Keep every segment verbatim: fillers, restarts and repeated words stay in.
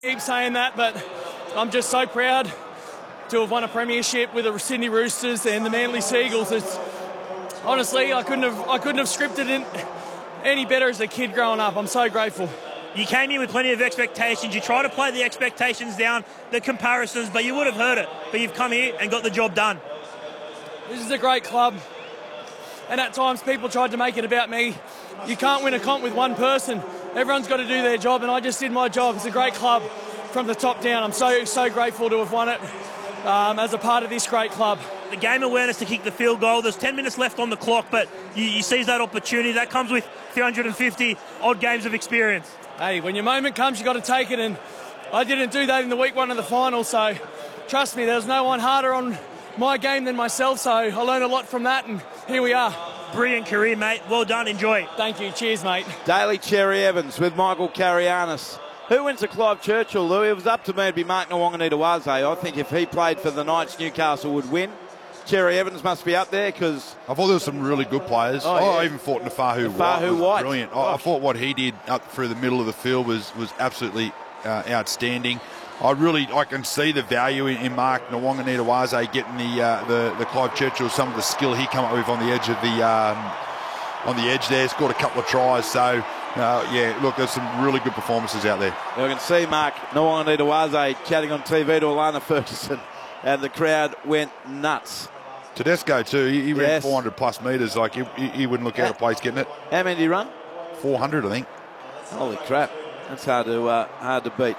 Keep saying that, but I'm just so proud to have won a premiership with the Sydney Roosters and the Manly Seagulls. It's honestly, I couldn't have I couldn't have scripted it any better as a kid growing up. I'm so grateful. You came in with plenty of expectations. You try to play the expectations down, the comparisons, but you would have heard it. But you've come here and got the job done. This is a great club, and at times people tried to make it about me. You can't win a comp with one person. Everyone's got to do their job, and I just did my job. It's a great club from the top down. I'm so, so grateful to have won it um, as a part of this great club. The game awareness to kick the field goal. There's ten minutes left on the clock, but you, you seize that opportunity. That comes with three hundred fifty odd games of experience. Hey, when your moment comes, you got to take it, and I didn't do that in the week one of the final, so trust me, there's no one harder on my game than myself, so I learned a lot from that, and here we are. Brilliant career, mate. Well done. Enjoy. Thank you. Cheers, mate. Daly Cherry Evans with Michael Carianis. Who wins the Clive Churchill, Louis? It was up to me, it'd be Mark Nwanganitawaze. I think if he played for the Knights, Newcastle would win. Cherry Evans must be up there because... I thought there were some really good players. Oh, oh yeah. I even thought Nafahu White was White. brilliant. I, I thought what he did up through the middle of the field was, was absolutely uh, outstanding. I really, I can see the value in, in Mark Nwanganitawaze getting the, uh, the the Clive Churchill, some of the skill he came up with on the edge of the um, on the edge there. Scored a couple of tries, so uh, yeah. Look, there's some really good performances out there. I can see Mark Nwanganitawaze chatting on T V to Alana Ferguson, and the crowd went nuts. Tedesco too. He, he ran Yes. four hundred plus metres. Like he, he wouldn't look out of place getting it. How many did he run? four hundred, I think. Holy crap! That's hard to uh, hard to beat.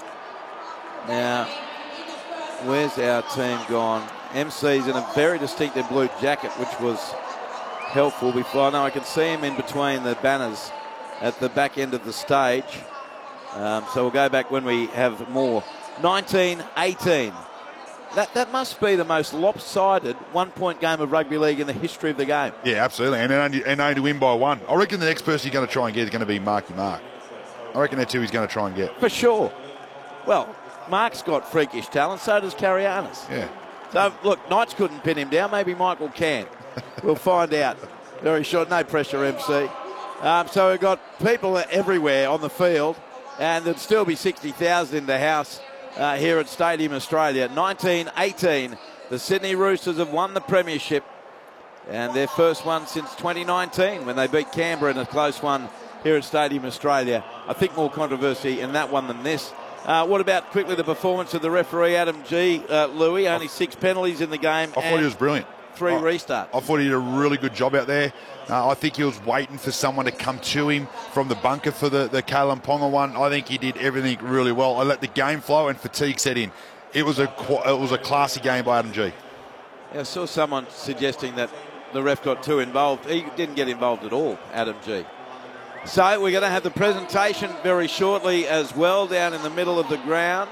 Now, where's our team gone? M C's in a very distinctive blue jacket, which was helpful before. Now I can see him in between the banners at the back end of the stage. Um, so we'll go back when we have more. nineteen eighteen. That, that must be the most lopsided one-point game of rugby league in the history of the game. Yeah, absolutely. And only, and only to win by one. I reckon the next person he's going to try and get is going to be Marky Mark. I reckon that's who he's going to try and get. For sure. Well, Mark's got freakish talent, so does Carianis. Yeah. So, look, Knights couldn't pin him down. Maybe Michael can. We'll find out. Very short. No pressure, M C. Um, so we've got people everywhere on the field, and there'd still be sixty thousand in the house uh, here at Stadium Australia. nineteen eighteen, the Sydney Roosters have won the premiership, and their first one since twenty nineteen when they beat Canberra in a close one here at Stadium Australia. I think more controversy in that one than this. Uh, what about quickly the performance of the referee, Adam G. Uh, Louis? Only six penalties in the game. I thought he was brilliant. Three I, restarts. I thought he did a really good job out there. Uh, I think he was waiting for someone to come to him from the bunker for the, the Kalyn Ponga one. I think he did everything really well. I let the game flow and fatigue set in. It was a it was a classy game by Adam G. Yeah, I saw someone suggesting that the ref got too involved. He didn't get involved at all, Adam G. So we're going to have the presentation very shortly as well down in the middle of the ground.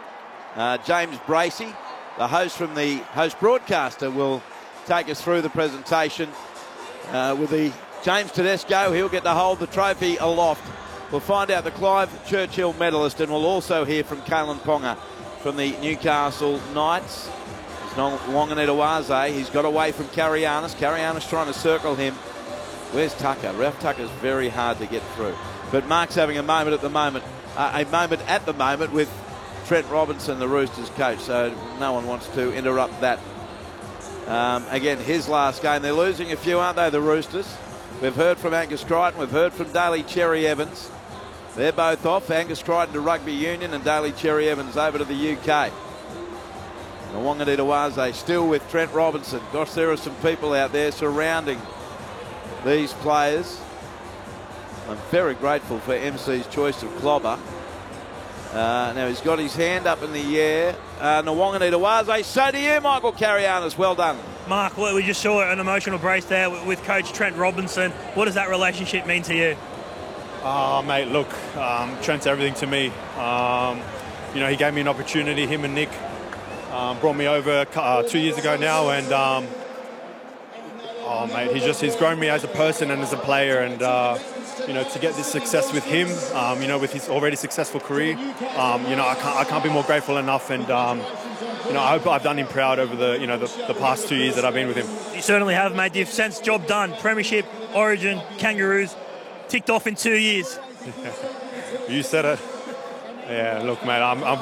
Uh, James Bracey, the host from the host broadcaster, will take us through the presentation uh, with the James Tedesco. He'll get to hold the trophy aloft. We'll find out the Clive Churchill medalist, and we'll also hear from Kalyn Ponga from the Newcastle Knights. There's Nwanganitawaze. He's got away from Carianis. Carianis trying to circle him. Where's Tucker? Ralph Tucker's very hard to get through. But Mark's having a moment at the moment, uh, a moment at the moment with Trent Robinson, the Roosters coach, so no one wants to interrupt that. Um, again, his last game. They're losing a few, aren't they, the Roosters? We've heard from Angus Crichton. We've heard from Daly Cherry Evans. They're both off. Angus Crichton to Rugby Union and Daly Cherry Evans over to the U K. Nwanganitawaze still with Trent Robinson. Gosh, there are some people out there surrounding these players. I'm very grateful for M C's choice of Clobber. Uh, now he's got his hand up in the air. Uh, Nwanganitawaze, so do you, Michael Carianis. Well done. Mark, well, we just saw an emotional brace there with Coach Trent Robinson. What does that relationship mean to you? Oh, mate, look, um, Trent's everything to me. Um, you know, he gave me an opportunity, him and Nick um, brought me over uh, two years ago now, and um, oh, mate, he's just, he's grown me as a person and as a player, and uh, you know, to get this success with him, um, you know, with his already successful career, um, you know, I can't, I can't be more grateful enough, and um, you know, I hope I've done him proud over the, you know, the, the past two years that I've been with him. You certainly have, mate. You've since job done. Premiership, Origin, Kangaroos, ticked off in two years. You said it. Yeah, look, mate, I'm, I'm